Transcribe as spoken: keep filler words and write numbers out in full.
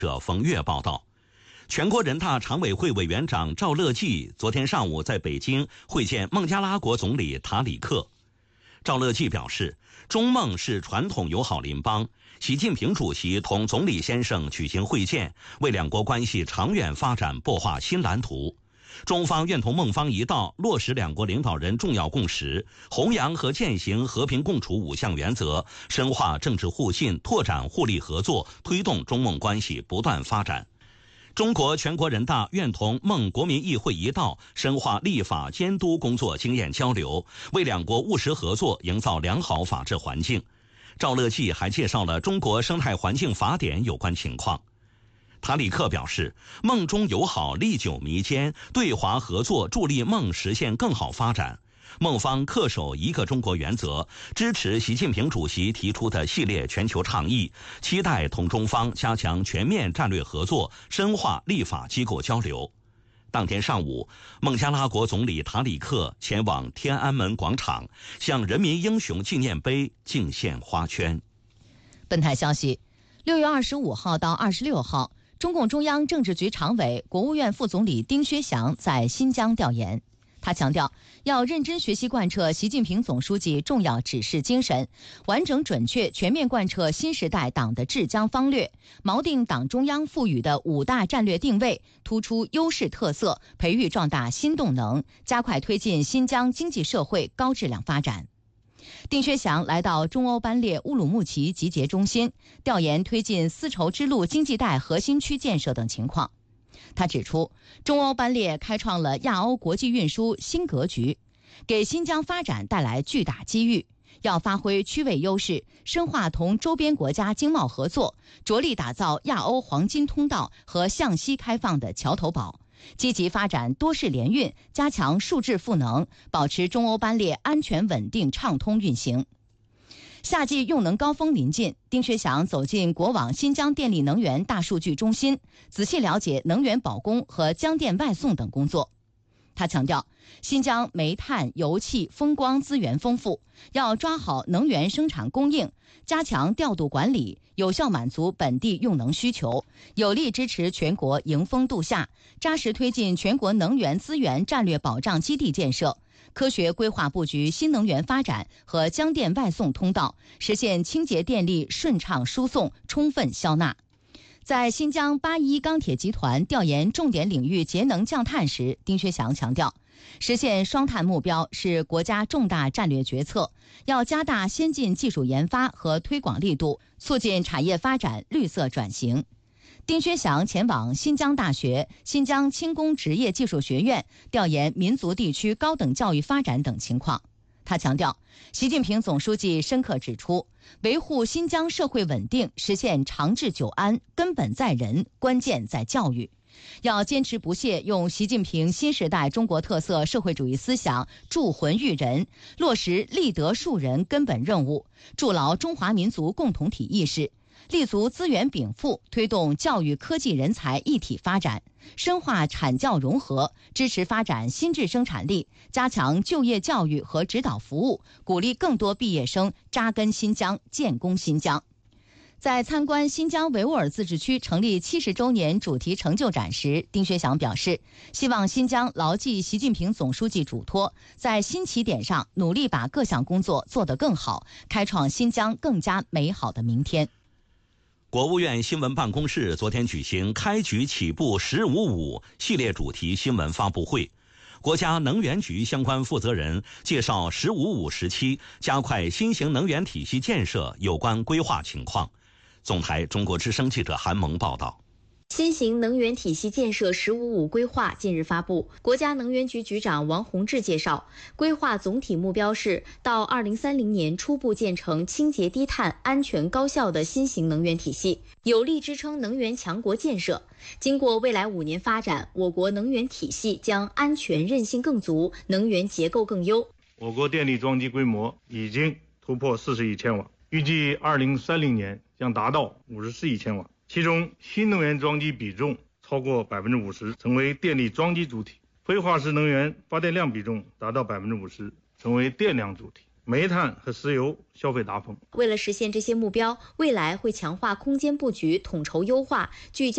者冯月报道。全国人大常委会委员长赵乐际昨天上午在北京会见孟加拉国总理塔里克。赵乐际表示，中孟是传统友好邻邦，习近平主席同总理先生举行会见，为两国关系长远发展擘画新蓝图。中方愿同孟方一道，落实两国领导人重要共识，弘扬和践行和平共处五项原则，深化政治互信，拓展互利合作，推动中孟关系不断发展。中国全国人大愿同孟国民议会一道，深化立法监督工作经验交流，为两国务实合作营造良好法治环境。赵乐际还介绍了中国生态环境法典有关情况。塔里克表示，孟中友好历久弥坚，对华合作助力孟实现更好发展。孟方恪守一个中国原则，支持习近平主席提出的系列全球倡议，期待同中方加强全面战略合作，深化立法机构交流。当天上午，孟加拉国总理塔里克前往天安门广场，向人民英雄纪念碑敬献花圈。 本台消息，六月二十五号到二十六号，中共中央政治局常委、国务院副总理丁薛祥在新疆调研。他强调，要认真学习贯彻习近平总书记重要指示精神，完整准确全面贯彻新时代党的治疆方略，锚定党中央赋予的五大战略定位，突出优势特色，培育壮大新动能，加快推进新疆经济社会高质量发展。丁薛祥来到中欧班列乌鲁木齐集结中心，调研推进丝绸之路经济带核心区建设等情况。他指出，中欧班列开创了亚欧国际运输新格局，给新疆发展带来巨大机遇。要发挥区位优势，深化同周边国家经贸合作，着力打造亚欧黄金通道和向西开放的桥头堡，积极发展多式联运，加强数质赋能，保持中欧班列安全稳定畅通运行。夏季用能高峰临近，丁薛祥走进国网新疆电力能源大数据中心，仔细了解能源保供和江电外送等工作。他强调，新疆煤炭、油气、风光资源丰富，要抓好能源生产供应，加强调度管理，有效满足本地用能需求，有力支持全国迎峰度夏，扎实推进全国能源资源战略保障基地建设，科学规划布局新能源发展和江电外送通道，实现清洁电力顺畅输送，充分消纳。在新疆八一钢铁集团调研重点领域节能降碳时，丁薛祥强调，实现双碳目标是国家重大战略决策，要加大先进技术研发和推广力度，促进产业发展绿色转型。丁薛祥前往新疆大学、新疆轻工职业技术学院调研民族地区高等教育发展等情况。他强调，习近平总书记深刻指出，维护新疆社会稳定，实现长治久安，根本在人，关键在教育。要坚持不懈用习近平新时代中国特色社会主义思想铸魂育人，落实立德树人根本任务，筑牢中华民族共同体意识，立足资源禀赋，推动教育科技人才一体发展，深化产教融合，支持发展新质生产力，加强就业教育和指导服务，鼓励更多毕业生扎根新疆，建功新疆。在参观新疆维吾尔自治区成立七十周年主题成就展时，丁薛祥表示，希望新疆牢记习近平总书记嘱托，在新起点上努力把各项工作做得更好，开创新疆更加美好的明天。 国务院新闻办公室昨天举行开局起步十五五系列主题新闻发布会，国家能源局相关负责人介绍十五五时期加快新型能源体系建设有关规划情况。总台中国之声记者韩萌报道。 新型能源体系建设“十五五”规划近日发布，国家能源局局长王洪志介绍，规划总体目标是到二零三零年初步建成清洁低碳、安全高效的新型能源体系，有力支撑能源强国建设。经过未来五年发展，我国能源体系将安全韧性更足，能源结构更优。 我国电力装机规模已经突破四十亿千瓦，预计二零三零年将达到五十四亿千瓦。其中，新能源装机比重超过百分之五十，成为电力装机主体；非化石能源发电量比重达到百分之五十，成为电量主体；煤炭和石油消费达峰。 为了实现这些目标，未来会强化空间布局，统筹优化，聚焦。